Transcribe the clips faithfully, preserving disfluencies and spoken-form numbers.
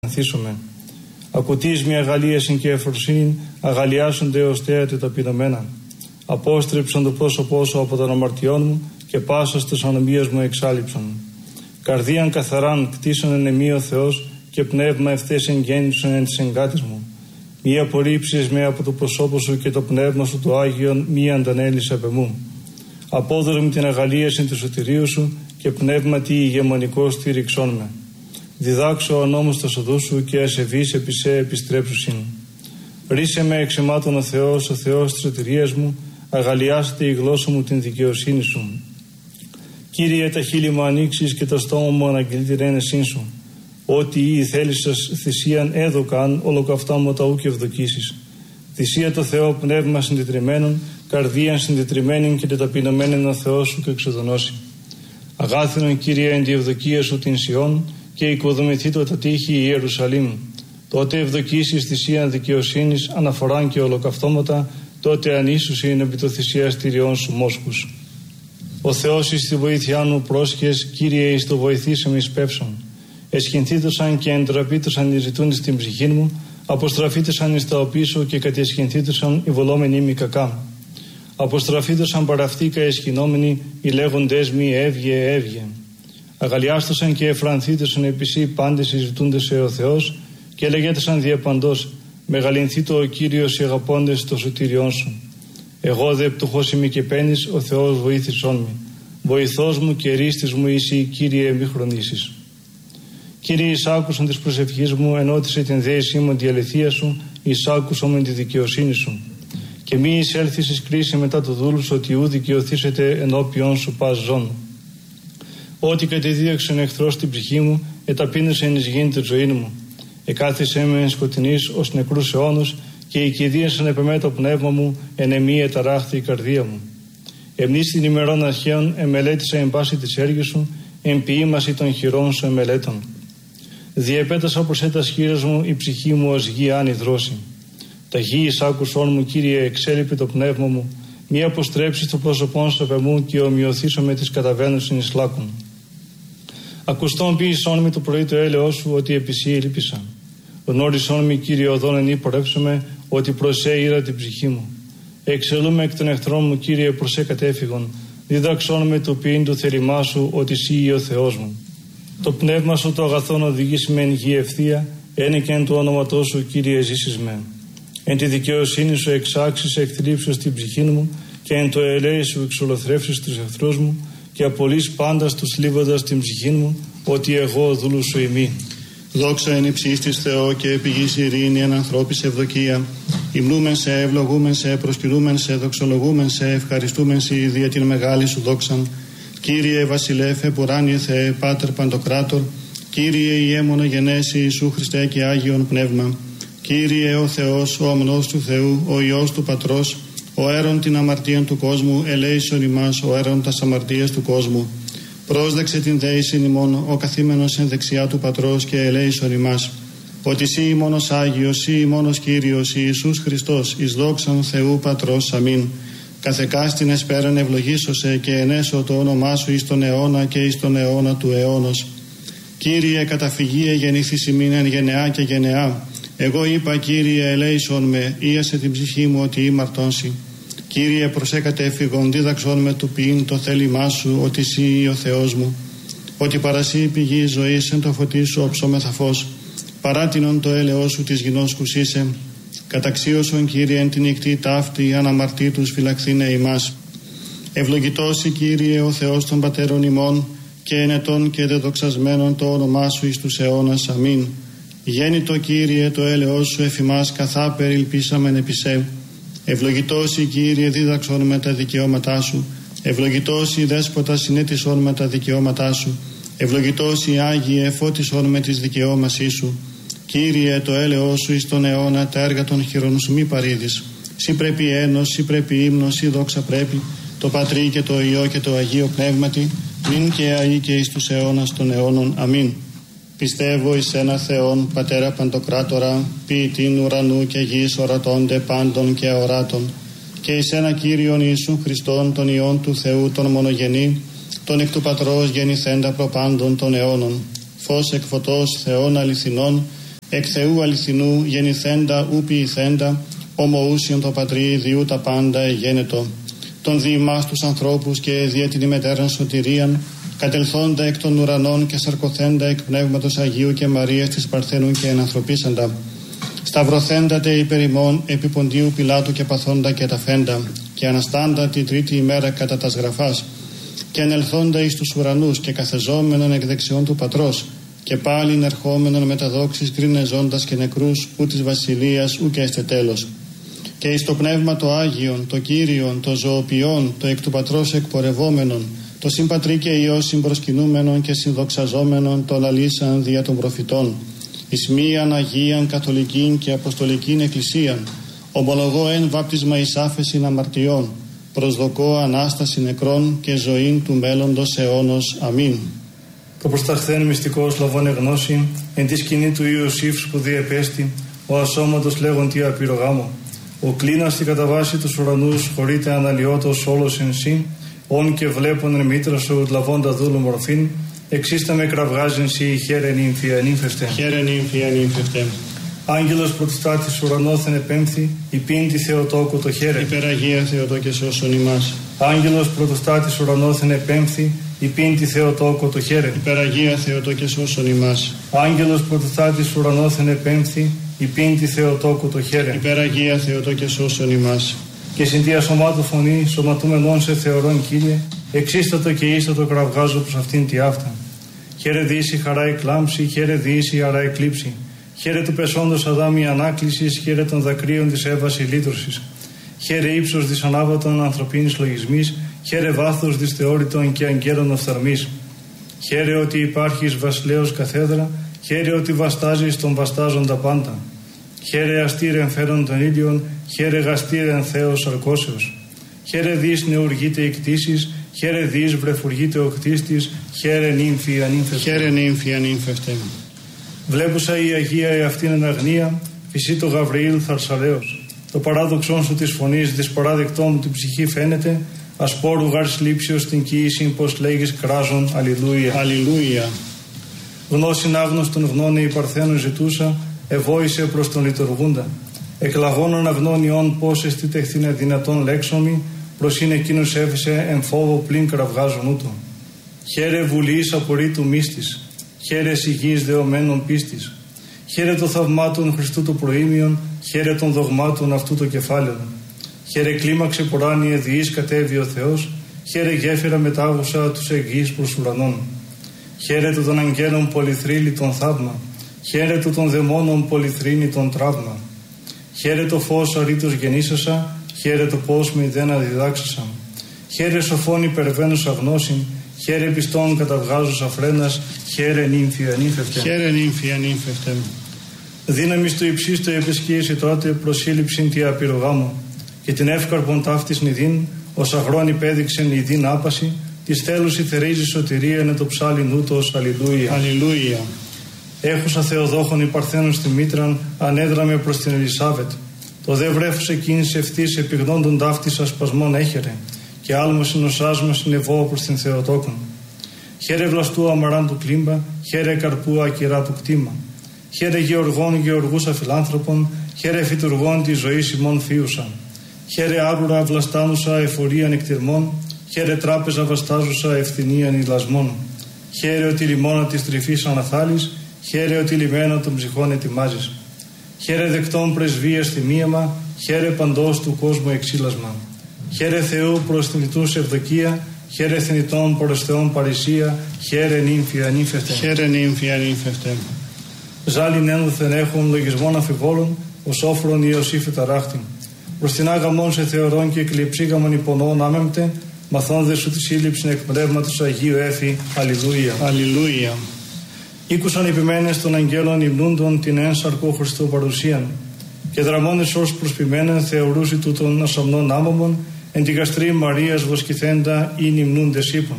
ανθίσομαι. Ακουτείς μια αγαλίασιν και εφροσύνην, αγαλιάσονται ως θέατη ταπεινωμένα. Απόστρεψαν το πρόσωπό σου από των αμαρτιών μου και πάσας τους ανομίας μου εξάλειψαν. Καρδίαν καθαράν κτίσον εν εμεί ο Θεός και πνεύμα ευθέσεν γέννησον εν της εγκάτης μου. Μη απορρίψεις με από το προσώπο σου και το πνεύμα σου το Άγιον μη αντανέλεις απ' εμού. Απόδωρε μου την αγαλίασιν του σωτηρίου σου και πνεύματι ηγεμονικό στήριξόν με. Διδάξω ο νόμος τα οδού σου και ασεβείς επί σε επιστρέψουσιν. Ρίσε με εξαιμάτων ο Θεός, ο Θεός της σωτηρίας μου, αγαλιάστε η γλώσσα μου την δικαιοσύνη σου. Κύριε, τα χείλη μου ανοίξεις και το στόμα μου αναγγείλει την ένεσήν σου. Ό,τι ή θέλησας θυσίαν έδωκαν, ολοκαυτά μου τα ου και ευδοκίσεις. Θυσία το Θεό πνεύμα συντετριμένων, καρδίαν συντετριμένην και τεταπεινωμένην ο Θεός σου και εξοδονώσει. Αγάθινον Κύριε εν τη ευδοκία σου την Σιών και οικοδομηθεί το τα τείχη η Ιερουσαλήμ. Τότε ευδοκίσεις θυσίαν δικαιοσύνης, αναφοράν και ολοκαυτώματα, τότε ανίσουσιν επί το θυσιαστηριών σου μόσχους. Ο Θεός εις τη βοήθειά μου πρόσχες, Κύριε εις το βοηθήσαμε εις πεύσον. Εσχυνθήτωσαν και εντραπήτωσαν οι ζητούντες την ψυχή μου, αποστραφήτωσαν εις τα οπίσω και κατεσχυνθήτωσαν οι βολόμενοι μη κακά. Αποστραφήτωσαν παραυτήκα εσχυνόμενοι, οι λέγοντές μη έβγε, έβγε. Αγαλιάστοσαν και εφρανθήτωσαν επισή πάντες οι ζητούντες σε ο Θεός και λέγετασαν διαπαντός, μεγαλυνθήτω ο Κύριος οι αγαπώντες το σωτήριόν σου. Εγώ δε πτωχός είμαι και πένης, ο Θεός βοήθησόν με. Βοηθός μου και ρίστης μου είσαι, Κύριε μη χρονίσεις. Κύριε, εις άκουσον της προσευχής μου, ενώτισε την δέησή μου τη αληθεία σου, εις άκουσον με τη δικαιοσύνη σου. Και μη εισέλθεις εις κρίση μετά το δούλου σου, ότι ου δικαιωθήσετε ενώπιον σου πας ζών. Ό,τι κατεδίωξε ο εχθρός στην ψυχή μου, εταπείνωσε εις γήν τη ζωή μου. Εκάθισε με εν σκοτεινής ως νεκρούς αιώνους και οικηδίασαν επ' εμέ το πνεύμα μου, εν εμή εταράχθη η καρδία μου. Εμνείς την ημερών αρχαίων εμελέτησα εν πάση της έργης σου, εν ποιήμαση των χειρών σου εμελέτων. Διεπέτασα προς έτας χείρας μου, η ψυχή μου ως γη άνη δρόση. Τα γη εις άκουσόν μου, Κύριε, εξέλιπε το πνεύμα μου, μη αποστρέψεις το πρόσωπόν σου απ' εμού και ομοιωθήσω με τις καταβαίνουσιν εις λάκων. Ακουστόν ποιησόν με το πρωί το έλεος σου, ότι επισή ελπίσα. Γνώρισόν με, Κύριε, οδόν εν υπορεύσομαι, ότι προσέ ήρα την ψυχή μου. Εξελούμε εκ των εχθρών μου, Κύριε, προσέ κατέφυγον. Δίδαξόν με το ποιήν του θέλημά σου, ότι εσύ ο Θεός μου. Το πνεύμα σου το αγαθόν οδηγείς με εν γη ευθεία, ένε και εν του όνοματός σου, Κύριε, ζήσεις με. Εν τη δικαιοσύνη σου εξάξεις εκθλίψεις την ψυχή μου και εν το ελέη σου εξολοθρεύσεις τους εχθρούς μου και απολύς πάντα τους θλίβοντας την ψυχή μου, ότι εγώ δούλου σου ημί. Δόξα εν υψίστης Θεό και επιγής ειρήνη εν ανθρώπης ευδοκία. Υμνούμεν σε, ευλογούμεν σε, προσκυνούμεν σε, δοξολογούμεν σε, ευχαριστούμεν σε δια την μεγάλη σου δόξαν. Κύριε Βασιλεύ, επουράνιε Θεέ, Πάτερ Παντοκράτορ, Κύριε Ιέμονο γενέσει Ιησού Χριστέ και Άγιον Πνεύμα. Κύριε ο Θεός, ο ομνός του Θεού, ο Υιός του Πατρός, ο έρων την αμαρτίαν του κόσμου, ελέησον ημάς, ο έρων τας αμαρτίας του κόσμου. Πρόσδεξε την δέησιν ημών, ο καθήμενος εν δεξιά του Πατρός και ελέησον ημάς. Ότι σύ ημώνος Άγιος, σύ ημώνος Κύριος, Ιησούς Χριστός, εις δόξαν Θεού Πατρός, αμήν. Καθεκάστην εσπέραν ευλογήσωσε και ενέσω το όνομά σου εις τον αιώνα και εις τον αιώνα του αιώνος. Κύριε, καταφυγίε γεννήθης ημίν εν γενεά και γενεά. Εγώ είπα, Κύριε, ελέησον με, ίασε την ψυχή μου ότι ήμαρτόνσι. Κύριε, προσέκατε έφυγον, δίδαξον με του ποιήν το θέλημά σου, ότι εσύ ο Θεός μου. Ότι παρασύ πηγή ζωής εν το φωτί σου όψομεθα φως. Παράτινον το έλεος σου της γινώσκους είσαι. Καταξίωσον, Κύριε, εν την νυχτή ταύτη, αναμαρτήτους φυλαχθήνε ημάς. Ευλογητός, Κύριε, ο Θεός των πατέρων ημών, και ενετών και δεδοξασμένων το όνομά σου εις τους αιώνας. Αμήν. Γέννητο, Κύριε, το έλεος σου εφ' ημάς, καθά περιλπίσαμεν επί σε. Ευλογητός, Κύριε, δίδαξον με τα δικαιώματά σου. Ευλογητός, Δέσποτα, συνέτησον με τα δικαιώματά σου. Ευλογητός, Άγιε, φώτισον με τις δικαιώμασή σου. Κύριε, το έλεος σου εις τον αιώνα, τα έργα των χειρών σου μη παρήδεις. Σύ πρέπει ένος, σύ πρέπει ύμνος, σύ δόξα πρέπει, το Πατρί και το Υιό και το Αγίο Πνεύματι, νυν και αεί και εις τους αιώνας των αιώνων. Αμήν. Πιστεύω εις ένα Θεόν, Πατέρα Παντοκράτορα, ποιητήν ουρανού και γης, ορατώνται πάντων και αοράτων, και εις ένα Κύριον Ιησούν Χριστόν, τον Υιόν του Θεού, τον μονογενή, τον εκ του Πατρός γεννηθέντα προπάντων των αιώνων, φως εκ φωτός Θεών αληθινών, εκ Θεού αληθινού γεννηθέντα ου ποιηθέντα, ομοούσιον το πατρί διού τα πάντα εγένετο, τον διημάς τους ανθρώπους και δια την ημετέραν σωτηρίαν, κατελθόντα εκ των ουρανών και σαρκωθέντα εκ πνεύματος Αγίου και Μαρίας της Παρθένου και ενανθρωπίσαντα, σταυρωθέντατε υπερ ημών επί Ποντίου Πιλάτου και παθόντα και ταφέντα, και αναστάντα τη τρίτη ημέρα κατά τας γραφάς, και ανελθόντα εις τους ουρανούς και καθεζόμενον εκ δεξιών του Πατρός, και πάλιν ερχόμενον με τα δόξης κρίνεζόντας και νεκρούς ου της βασιλείας ου και έστε τέλος. Και εις το πνεύμα το Άγιον, το Κύριον, το ζωοποιόν, το εκ του Πατρός εκπορευόμενον, το συμπατρί και Υιό συμπροσκυνούμενον και συνδοξαζόμενον, το λαλήσαν δια των προφητών, εις μίαν Αγίαν Καθολικήν και Αποστολικήν Εκκλησίαν, ομολογώ εν βάπτισμα εις άφεσιν αμαρτιών, προσδοκώ Ανάσταση νεκρών και ζωήν του μέλλοντος αιώνος. Αμήν. Το προσταχθέν μυστικός λαβώνε γνώση, εν τη σκηνή του Ιωσήφ σπουδή επέστη, ο ασώματος λέγον τι απειρογάμο. Ο κλίνας στη καταβάση τους ουρανούς χωρείται αναλυότος όλος εν σύ, όν και βλέπον εν μήτρα σου λαβώντα δούλου μορφήν, εξίστα με κραυγάζεν σύ χαίρε νύμφη ανύμφευτε. Χαίρε νύμφη ανύμφευτε. Άγγελος πρωτοστάτης ουρανόθεν επέμφθη, υπήν τη Θεοτόκο το χαίρε. Υπεραγία Θεοτόκε σώσον ημάς. Άγγελος πρωτοστάτης ουρανόθεν επέμφθη, υπήν τη Θεοτόκο το χαίρε. Υπεραγία Θεοτόκε σώσον ημάς. Άγγελος πρωτοστάτης ουρανόθεν επέμφθη, υπήν τη Θεοτόκο το χαίρε. Υπεραγία Θεοτόκε σώσον ημάς. Και συν τη ασωμάτου φωνή, σωματούμενον σε θεωρών Κύριε, εξίστατο και ίστατο κραυγάζω προς αυτήν τη αυτά. Χαίρε διήσει χαρά εκλάμψη, χαίρε διήσει χαρά εκλείψη. Χαίρε του πεσόντος Αδάμ η ανάκλησης, χαίρε των δακρύων της Εύας η λύτρωσης. Χαίρε ύψος της ανάβατων ανθρωπίνης λογισμής, χαίρε βάθος της θεώρητων και αγγέλων οφθαλμής. Χαίρε ότι υπάρχεις βασιλέως καθέδρα, χαίρε ότι βαστάζεις τον βαστάζοντα πάντα. Χαίρε αστήρεν φέρον των ήλιων, χαίρε γαστήρεν Θεός αρκώσεως. Χαίρε δις νεουργείται η κτήσης, χαίρε δις βρεφουργείται ο κτίστης, χαίρε νύμφη ανύμφευτε. Χαίρε νύμφη ανύμφευτε. Βλέπουσα η Αγία εαυτήν εν αγνία, φυσί το Γαβριήλ θαρσαλέως. Το παράδοξόν σου της φωνής, της παράδεκτό μου την ψυχή φαίνεται, ασπόρου γάρ σλήψεως την κοίησιν, πως λέγεις κράζον, αλληλούια. Αλληλούια. Γνώσιν άγνωστον γνώνε η Παρθένου ζητούσα, ευόησε προς τον λειτουργούντα. Εκλαγώνων αγνώνιον πώς εστίτεχθήνε δυνατόν λέξομη, προς είναι εκείνος έφυσε εν φόβο πλην κραυγάζον ούτω. Χαίρε βουλής απορρίτου μύστης, χαίρε σιγής δεωμένων πίστης. Χαίρε το θαυμάτων Χριστού το προήμιον, χαίρε των δογμάτων αυτού το κεφάλαιο. Χαίρε κλίμαξε ποράνιε διείς κατέβη ο Θεός, χαίρε γέφυρα μετάγουσα τους εγγύς προς ουρανών. Χαίρε του των αγγέλων πολυθρύλη τον θαύμα, χαίρε του των δαιμόνων πολυθρύνη τον τραύμα. Χαίρε το φως αρήτως γεννήσασα, χαίρε το πώς με ιδένα διδάξασα. Χαίρε σοφών υπερβαίνουσα γνώσιν, χαίρε πιστών καταβγάζουσα φρένας, χαίρε νύμφη ανύμφευτε. Χαίρε νύμφη ανύμφευτε. Δύναμις του υψίστου επισκίεση τότε προσήλυψην τη απειρογάμου, και την εύκαρπον ταύτης νηδίν, ως αγρόν υπέδειξεν νηδίν άπαση, της θέλους η θερίζει σωτηρία εν το ψάλιν ούτως, αλληλούια. Αλληλούια. Έχουσα Θεοδόχων η Παρθένων στη μήτραν, ανέδραμε προς την Ελισάβετ. Το δε βρέφος εκείνης ευθύς επιγνώντων ταύτης ασπασμών έχερε, και άλμος νοσάσμα συνεβώ προς την Θεοτόκον. Χαίρε βλαστού αμαράν του κλίμπα, χαίρε καρπού ακυρά του κτήμα. Χαίρε γεωργών γεωργούσα φιλάνθρωπων, χαίρε φυτουργών τη ζωή ημών φίουσαν. Χαίρε άβουρα βλαστάνουσα εφορίαν εκτιρμών, χαίρε τράπεζα βαστάζουσα ευθυνίαν ηλασμών. Χαίρε ότι λιμώνα τη τρυφή αναθάλεις, χαίρε ότι λιμένα των ψυχών ετοιμάζεις. Χαίρε δεκτών πρεσβείας θυμίαμα, χαίρε παντός του κόσμου εξήλασμα. Χαίρε Θεού προς την λιτούς ευδοκία, χαίρε θνητών προς Θεόν παρησία, χαίρε νύμφη ανύμφευτε. Χαίρε νύμφη ανύμφευτε. Ζάλιν ένδοθεν έχουν λογισμών αμφιβόλων, ως όφρον Ιωσήφ ταράχτην. Προς την άγαμον σε θεωρών και κλειψίγαμον υπονών άμεμπτε, μαθών δε σου τη σύλληψη εκ πνεύματος Αγίου έφη. Αλληλούια. Αλληλούια. Ήκουσαν επιμένες των αγγέλων υμνούντων την ένσαρκο Χριστού παρουσίαν, και δραμώνες ως προσποιμένεν θεωρούσι του των ασαμνών άμαμων, εν τη γαστρή Μαρίας βοσκηθέντα ή υμνούντες είπων.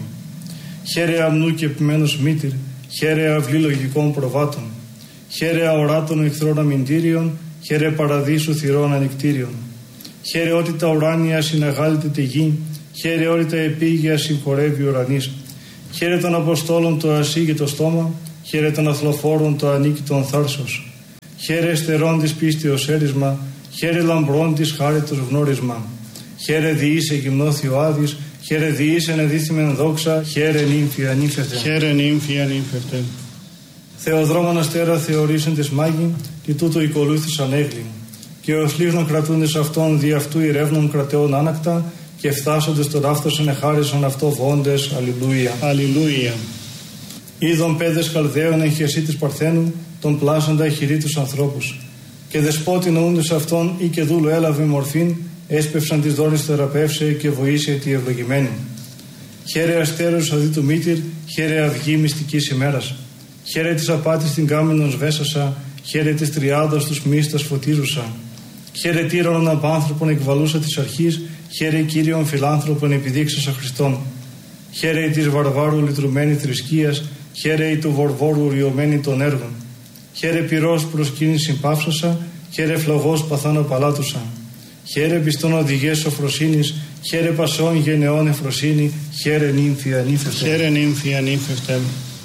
Χαίρε αμνού και επιμένους μήτηρ, χαίρε αυλή λογικών προβάτων. Χαίρε αοράτων εχθρών αμυντήριων, χαίρε παραδείσου θυρών ανοιχτήριων. Χαίρε ότι τα ουράνια συναγάλεται τη γη, χαίρε ότι τα επίγεια συγχωρεύει ουρανής. Χαίρε των Αποστόλων το ασύγητο στόμα, χαίρε των αθλοφόρων το ανίκητον θάρσος. χαίρε στερών της πίστεως έρισμα, χαίρε λαμπρών της χάριτος γνώρισμα. Χαίρε διήσε γυμνώθη ο Άδης, χαίρε διήσε ενεδίθημεν δόξα, χαίρε νύμφη ανήφευτε. Χαίρε νύμφη ανήφευτε. Θεοδρόμων αστέρα θεωρήσεν της μάγιν, και τούτο οικολούθησαν έγκλη. Και ως λίγνων κρατούντες αυτών δι' αυτού ηρεύνων κρατεών άνακτα, και φτάσοντες τον άφθοσεν εχάρισαν αυτό βόντες. Αλληλούια. Αλληλούια. Είδων πέδες Καλδαίων εν χεσί της Παρθένου, τον πλάσαντα χειρί τους ανθρώπους. Και δεσπότη νοούντες αυτών ή και δούλου έλαβε μορφήν, έσπευσαν τις δόλες θεραπεύσε και βοήσε τη ευλογημένη. Χαίρε αστέρους αδί του μήτυρ, χαίρε αυγή μυστικής ημέρας. Χαίρε της απάτης την κάμενον σβέσασα, χαίρε της τριάδας τους μίστας φωτίζουσα. Χαίρε τύρανον απάνθρωπον εκβαλούσα της αρχής, χαίρε Κύριον φιλάνθρωπον επιδείξασα Χριστόν. Χαίρε της βαρβάρου λυτρουμένη θρησκείας, χαίρε του βορβόρου ριωμένη των έργων. Χαίρε πυρός προσκύνησιν παύσασα, χαίρε φλογός παθάνω παλάτουσα. Χαίρε πιστών οδηγές σοφροσύνης, χαίρε πασών γενεών εφροσύνη, χαίρε νύμφη ανήφευτε. Χαίρε νύμφη ανήφευτε.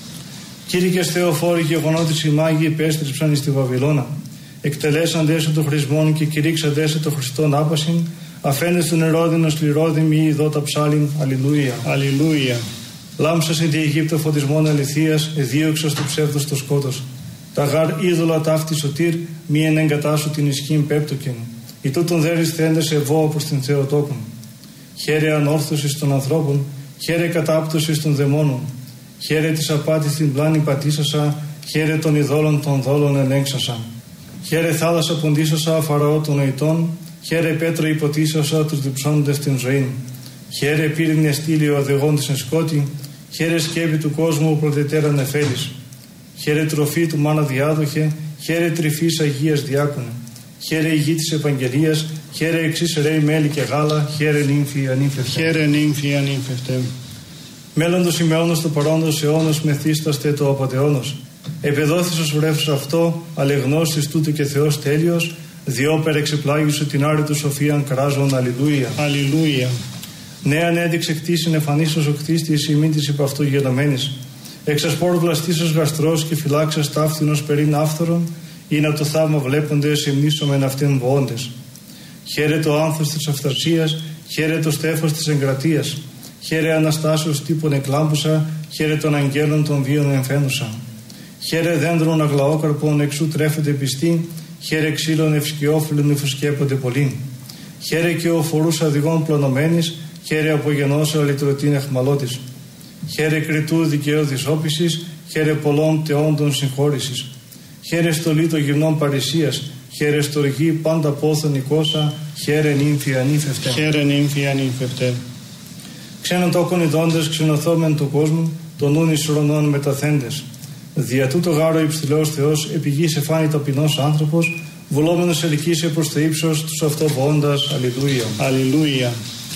Κήρυκες Θεοφόροι και γονότης οι μάγοι υπέστριψαν εις τη Βαβυλώνα. Εκτελέσαντες των χρησμών και κηρύξαντες των Χριστών άπασιν, αφέντες του νερόδινος σκληρόδη μη ειδώ τα ψάλιν. Αλληλούια. Αλληλούια. Λάμψασιν τη Αιγύπτο φωτισμόν αληθείας, εδίωξας του ψεύδος το σκότος. Τα γάρ είδωλα ταύτη σωτήρ, μη εν εγκατάσου την ισχύν πέπτοκεν. Η τούτον δέρεις θέντες ευώ προς την Θεοτόκον. Χαίρε ανόρθωσης των ανθρώπων, χαίρε κατάπτωσης των δαιμόνων. Χαίρε της απάτης την πλάνη πατήσασα, χαίρε των ειδόλων των δόλων ελέγξασα. Χαίρε θάλασσα ποντίσασα αφαραώ των νοητών, χαίρε πέτρο υποτίσασα τους διψώντες την ζωήν. Χαίρε πύρινε στήλη ο αδεγών της εν σκότη, χαίρε σκέπη του κόσμου πρωτετέρα νεφέλης. Χαίρε τροφή του μάνα διάδοχε, χαίρε τρυφής Αγίας διάκονε. Χαίρε ηγή της Επαγγελίας, χαίρε εξής ρέι μέλι και γάλα, χαίρε νύμφη ανήφευτε. Χαίρε νύμφη ανήφευτε. Μέλλοντος ημεώνος του παρόντος αιώνος μεθύσταστε το απατεώνος. Επεδόθησος βρέφους αυτό, αλεγνώστης τούτου και Θεός τέλειος, διόπερ εξεπλάγησου την άρη του σοφίαν κράζον. Αλληλούια. Αλληλούια. Νέαν έδειξε κτήσιν εμφανίσος ο κτίστης ημίν της υπ' αυτού γενομένης. Εξασπόρ βλαστήσος γαστρός και φυλάξας ταύθινος περίν άφθορον, ή να το θαύμα βλέποντες υμνήσομεν αυτήν βοώντες. Χαίρε το άνθος της αυθαρσίας, χαίρε το στέφος της εγκρατείας. Χαίρε Αναστάσεως τύπων εκλάμπουσα, χαίρε των αγγέλων των βίων εμφαίνουσα. Χαίρε δέντρων αγλαόκαρπων εξού τρέφεται πιστή, χαίρε ξύλων ευσκιόφυλλων υφουσκέπονται πολλοί. Χαίρε και ο φορούς αδειγών πλωνομένης, χαίρε απογενώσα λυτρωτήν εχμαλώτης. Χαίρε κριτού δικαίου δυσόπισης, χαίρε πολλών τεόντων συγχώρησης. Χαίρε στολή των γυμνών παρησίας, χαίρε στοργή πάντα πόθον οικόσα, χαίρε νύμφη ανήφευτε. Χαίρε νύμφη ανήφευτε. Ξένον τόκον ειδώντες ξενωθόμεν του κόσμου, των νουν εις ουρανών μεταθέντες. Δια τούτο γάρο υψηλός Θεός, επί γης εφάνει ταπεινός άνθρωπος, βουλόμενος ελκύσε προς το ύψος τους αυτοβόντας. Αλληλούια. Αλληλούια.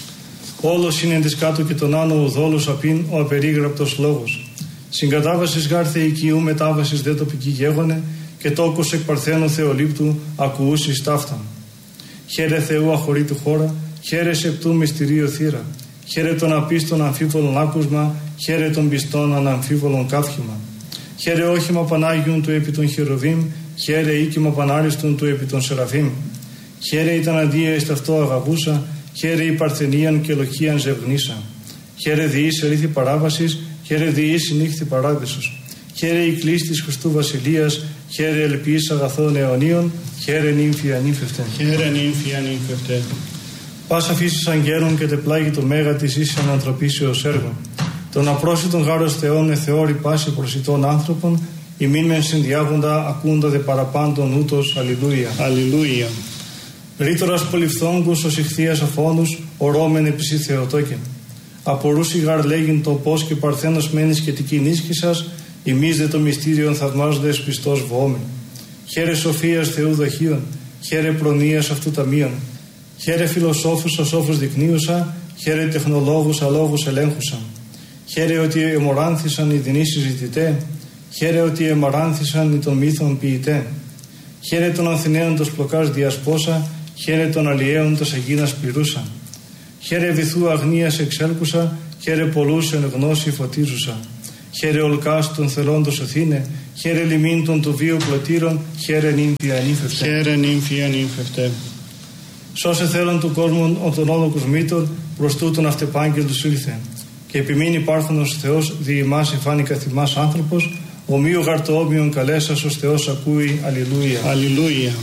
Όλος είναι της κάτω και τον άνω ουδόλους απειν ο απερίγραπτος λόγος. Συγκατάβασης γάρ θεϊκίου, μετάβασης δε τοπική γέγονε, και τόκος εκ παρθένου Θεολήπτου ακουούσεις ταύταν. Χαίρε Θεού αχωρήτου χώρα, χαίρε σεπτού μυστηρίου θύρα. Χαίρε των απίστων αμφίβολων άκουσμα, χαίρε των πιστών αναμφίβολων καύχημα. Χαίρε όχημα Πανάγιον του επί των χερουβίμ, χαίρε οίκημα Πανάριστον του επί των Σεραφείμ. Χαίρε ήταν αντία εις ταυτό αγαπούσα, χαίρε η παρθενίαν και λοχίαν ζευγνίσα. Χαίρε διής ερήθη παράβασης, χαίρε διής συνύχθη παράδεισος. Χαίρε η κλής της Χριστού Βασιλείας, χαίρε ελπίς αγαθών αιωνίων, χαίρε νύμφη ανήφευτε. Χαίρε νύμφη ανήφευτε. Πάσα φύσης αγγέλων και τεπλάγει το μέγα της ίσης ανθρωπίσεως έργων. Τον απρόσιτον γάρος Θεόν εθεώρη πάση προσιτών άνθρωπων, ημίν μεν συνδιάγοντα ακούντα δε παραπάντων ούτως. Αλληλούια. Αλληλούια. Ρήτορας πολυφθόγκους ως ηχθείας αφώνους, ορώμεν επισή Θεοτόκεν. Απορούσι γαρ λέγειν το πώς και παρθένος μένεις και τική ίσχυσας, ημείς δε το μυστήριον θαυμάζοντες πιστός βοόμεν. Χαίρε σοφίας Θεού δαχείων, χαίρε προνοίας αυτού ταμείων. Χαίρε φιλοσόφους ο σόφους δεικνύουσα, χαίρε τεχνολόγους αλόγους ελέγχουσα. Χαίρε ότι εμοράνθησαν οι δεινοί συζητητέ, χαίρε ότι εμαράνθησαν οι των μύθων ποιητέ. Χαίρε των Αθηναίων τος πλοκάς διασπόσα, χαίρε των αλλιέων τος αγίνας πληρούσα. Χαίρε βυθού αγνίας εξέλκουσα, χαίρε πολλούς εν γνώση φωτίζουσα. χαίρε ολκάς των θελόντος Αθήνε, χαίρε λιμήν των του βίου πλωτήρων, χαίρε νύμφη ανήφευτε. Χαίρε νύμφη ανήφευτε. Σώσε θέλον του κόσμου ο των όδοκους μήτων, προς τούτον αυτεπάγγελτος ήλθε. Και επιμείνει υπάρχονος Θεός δι' ημάς εφάνει καθημάς άνθρωπος, ομοίου γαρτοόμοιον καλέσας ως Θεός ακούει, αλληλούια. Αλληλούια.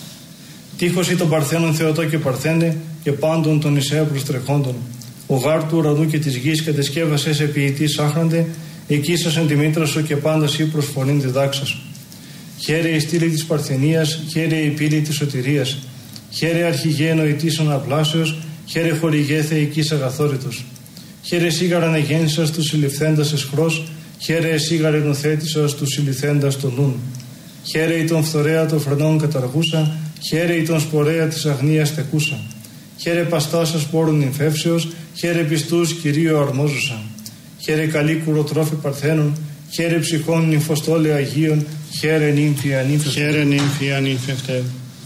Τείχος ή των Παρθένων Θεοτό και Παρθένε, και πάντων των Ισαίου προστρεχόντων. Ο γάρ του ουρανού και της γης κατεσκεύασες ποιητής άχραντε, εκεί σας εν τη μήτρα σου και πάντας ή προσφωνήν διδάξας. Χαίρε η στήλη της Παρθενίας, χαίρε η πύλη της σωτηρίας. Χαίρε αρχηγέ νοητής αναπλάσεως, χαίρε χορηγέ θεϊκής αγαθόρητος. Χαίρε σίγαρα αναγέννησας του συλληφθέντας εσχρός, χαίρε σίγαρα ενοθέτησας του συλληφθέντας των νουν. Χαίρε η τον φθορέα των φρενών καταργούσα, χαίρε η τον σπορέα της αγνίας τεκούσα. Χαίρε παστάσα σπόρων νυμφεύσεως, χαίρε πιστούς Κυρίου αρμόζουσα. Χαίρε καλή κουροτρόφη Παρθένων, χαίρε ψυχών νυμφοστόλε Αγίων, χαίρε νύμφη ανήφευτε. Χαίρε νύμφη ανήφευτε.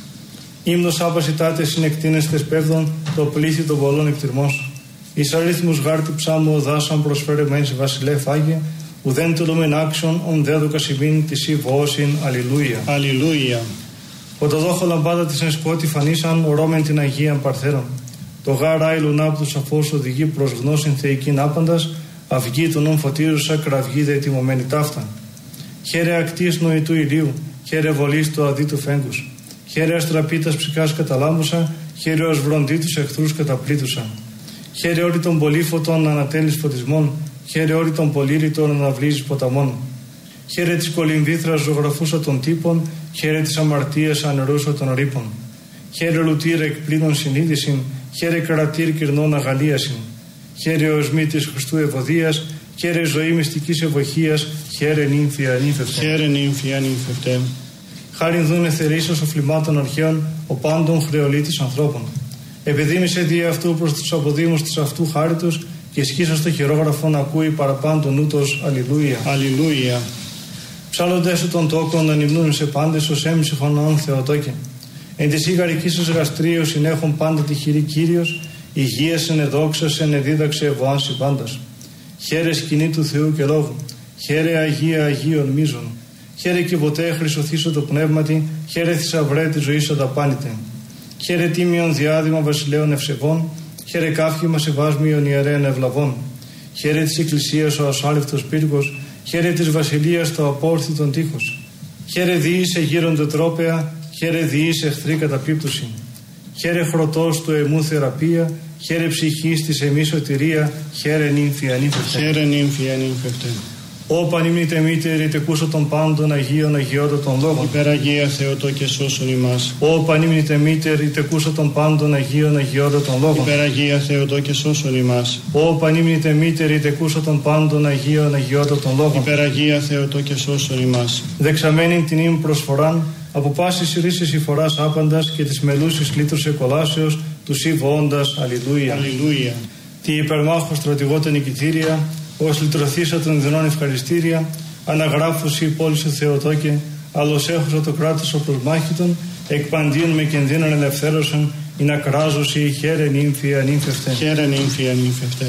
Ύμνος άπασιτάτε συνεκτίνεστες πέφτων, το πλήθη των πολλών εκτιρμός. Εις αρίθμους γάρτη ψάμου οδάσαν προσφέρε μεν σε βασιλεύ Άγια, ουδέν τελούμεν άξιον ον δέδοκα σημείν της ή βοώσιν, αλληλούια. Αλληλούια. Οτοδόχο λαμπάδα της εν σκότη φανίσαν, ορώμεν την Αγίαν Παρθέρων. Το γάρ άιλον άπτου σαφώς οδηγεί προς γνώσιν θεϊκήν άπαντας, αυγή του νουν φωτίρουσα, κραυγή δε τιμωμένη ταύτα. Χαίρε ακτής νοητού ηλίου, χαίρε βολής του αδίτου φέγγους. Χαίρε αστραπίτας ψυχάς καταλάμουσα, χαίρε ως βροντί τους εχθρούς καταπλήτουσα. Χαίρε όρι των πολύφωτων ανατέλεις φωτισμών, χαίρε όρι των πολύρητων αναβλύζεις ποταμών. Χαίρε της κολυμβήθρας ζωγραφούσα των τύπων, χαίρε της αμαρτίας ανερούσα των ρήπων. Χαίρε λουτήρ εκπλήνων συνείδησιν, χαίρε κρατήρ κυρνών αγαλίασιν. Χαίρε οσμή της Χριστού ευωδίας, χαίρε ζωή μυστικής ευωχίας, χαίρε νύμφη ανήφευτε. Χαίρε νύμφη ανήφευτε. Χάριν δουν εθερίσας οφλημάτων αρχαίων, ο πάντων χρεολίτης ανθρώπων. Επιδήμησε δι' αυτού προς τους αποδήμους της αυτού χάριτος, και ισχύσα στο χειρόγραφο να ακούει παραπάνω νούτος, αλληλούια. Αλληλούια. Ψάλλοντες σου των τόκων να νυμνούν σε πάντες ως έμψυχον όν Θεοτόκε. Εν της ήγαρικής σας γαστρίου συνέχουν πάντα τη χειρή Κύριος, υγείας εν εδόξας εν εδίδαξε ευωάνση πάντας. Χαίρε σκηνή του Θεού και λόγου, χαίρε Αγία Αγίων μίζων. Χαίρε και ποτέ χρυσοθήσω το πνεύματι, χαίρε θησαυρέ τη ζωή αδαπάνητε. Χαίρε τίμιον διάδημα βασιλέων ευσεβών, χαίρε κάφημα σεβάσμιον ιερέων ευλαβών. Χαίρε της Εκκλησίας ο ασάλευτος πύργος, χαίρε της βασιλείας το απόρθητον τείχος. Χαίρε διήσε γύρονται τρόπεα, χαίρε διήσε εχθρή καταπίπτωση. Χαίρε χρωτός του εμού θεραπεία, χαίρε ψυχής της εμεί σωτηρία, χαίρε νύμφη ανήφευτε. Χαίρε νύμφη ανήφευτε. Ω πανήμνητε μήτερη τεκούσω των πάντων Αγίων Αγιώτων των λόγων. Υπεραγία Θεοτό και σώσον ημάς. Ω πανήμνητε μήτερη τεκούσω των πάντων Αγίων Αγιώτων των λόγων. Υπεραγία Θεοτό και σώσον ημάς. Ω πανήμνητε μήτερη τεκούσω των πάντων Αγίων Αγιώτων των λόγων. Υπεραγία Θεοτό και σώσον ημάς. Δεξαμένην την ύμ προσφοράν, από πάσης ρίσης υφοράς άπαντας και της μελούσης λύτρωσε κολάσεως, του σύ βοώντας, αλληλούια. Αλληλούια. Τη υπερμάχο στρατηγότα νικητήρια, ως λυτρωθήσα των δινών ευχαριστήρια, αναγράφουσι η πόλη σου Θεοτόκε, άλλος έχωσα το κράτος ο προσμάχητον, εκπαντίον με κινδύνων ελευθέρωσαν, ή να κράζωσι χαίρε νύμφη ανήφευτε. Χαίρε νύμφη ανήφευτε.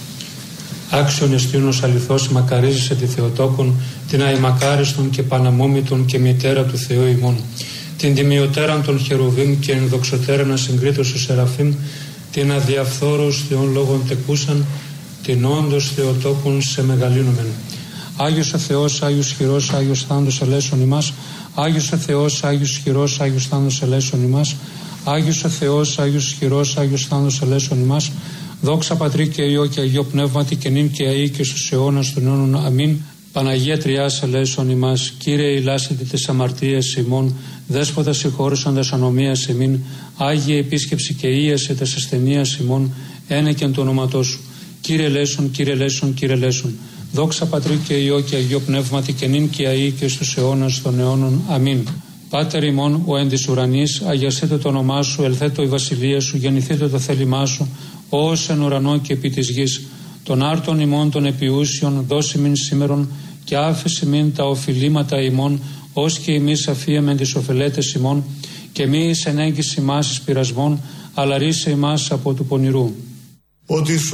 Άξιον εστίνος αληθώς μακαρίζεσαι τη Θεοτόκον, την αημακάριστον και παναμόμητον και μητέρα του Θεού ημών, την τιμιωτέραν των χερουβίμ και ενδοξωτέραν ασυγκρίτως του Σεραφείμ, την αδιαφθόρους Θεών λόγων τεκούσαν, την όντως Θεοτόκον σε μεγαλύνομεν. Άγιος ο Θεός, Άγιος χειρός, Άγιος θάντος ελέσον ημάς. Άγιος ο Θεός, Άγιος χειρός, Άγιος θάντος ελέσον ημάς. Άγιος ο Θεός, Άγιος χειρός, Άγιος θάντος ελέσον ημάς. Δόξα Πατρί και Υιό και Αγίο Πνεύματι και νυν και αεί και στους αιώνας των αιώνων. Αμήν. Παναγία Τριάς ελέσον ημάς. Κύριε ηλάσετε τις αμαρτίες ημών. Δέσποτα συγχώρησαντας ανομίας ημίν. Άγιε επίσκεψη και ίασε τας ασθενείας ημών. Ένεκεν το όνοματό σου. Κύριε Λέσον, Κύριε Λέσον, Κύριε Λέσον. Δόξα Πατρί και Υιό και Αγίο Πνεύματι και νυν και αεί και στους αιώνας των αιώνων. Αμήν. Πάτερ ημών, ο εν της ουρανής, αγιαστείτε το όνομά σου, ελθέτω η βασιλεία σου, γεννηθείτε το θέλημά σου, ως εν ουρανό και επί της γης. Τον άρτον ημών των επιούσιων, δώσει μην σήμερον, και άφησε μην τα οφειλήματα ημών, ως και εμείς αφίεμεν τις οφελέτες ημών, και μη εις ενέγγιση ημάς εις πειρασμών, αλλά ρίσε ημάς από του πονηρού. Ότι